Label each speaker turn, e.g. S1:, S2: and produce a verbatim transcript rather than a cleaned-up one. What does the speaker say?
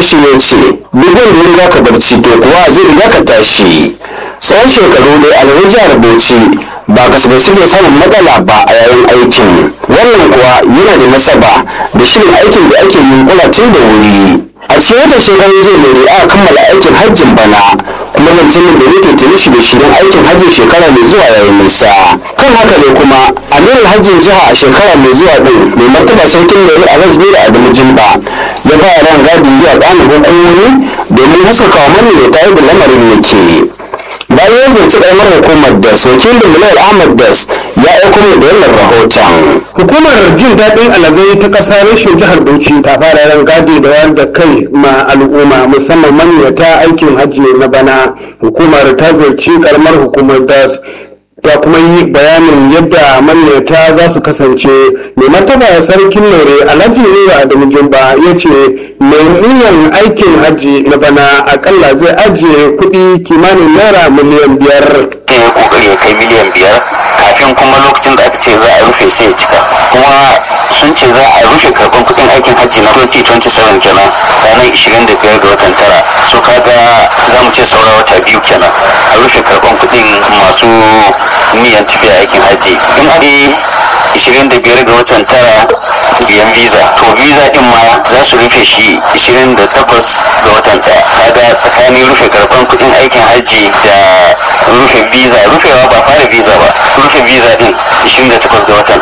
S1: bahaushe ya ce duk wanda ya riga ka barci to kuwa zai riga ka tashi. Tsawon shekaru dai alhaji jihar Bauchi ba kasafai suke samun matsala ba a yayin aikin. Wannan kuwa yana da nasaba da shirin aikin da ake yunkura tun da wuri. A cikin wata shekarun jiya ne aka kammala aikin hajjin bana, kuma zancen da yake tuni shi da shirin aikin hajjin shekara mai zuwa yayin nisa. Kan haka ne kuma amirin hajjin jiha a shekara mai zuwa din mai martaba sarkin gari a rasbira a Jimba ya ba ran gadi zuwa ɗanin hukumomi domin haskaka manne da tare da lamarin yake. Bayan ya zarci ƙaramar hukumar das, wakilin Bilal Ahmad das ya aiko mai da wannan rahoton.
S2: Hukumar jin daɗin alazai ta ƙasa reshen jihar Bauchi ta fara ran gadi da wayar da kai ma al'umma musamman manyata aikin hajji na bana. Hukumar ta zarci ƙaramar hukumar das ta kuma yi bayanin yadda manyata za su kasance. Mai martaba sarkin lore Alhaji Nura Adamu Jumba ya ce mai niyyar aikin hajji na bana akalla zai ajiye kuɗi kimanin naira miliyan biyar.
S3: ya kokari ya kai miliyan biyar kafin kuma lokacin da aka ce za a rufe sai ya cika, kuma sun ce za a rufe karɓar kuɗin aikin hajji na twenty twenty-seven kenan ranar ishirin da biyar ga watan tara. So kaga za mu ce saura wata biyu kenan a rufe karɓar kuɗin masu niyyar tafiya aikin hajji. In aka ishirin da biyar ga watan tara biyan visa, to visa din ma za su rufe shi ishirin da takwas ga watan ɗaya. Kaga tsakanin rufe karɓar kuɗin aikin hajji da rufe visa, rufewa ba fara visa ba, rufe visa din ishirin da takwas ga watan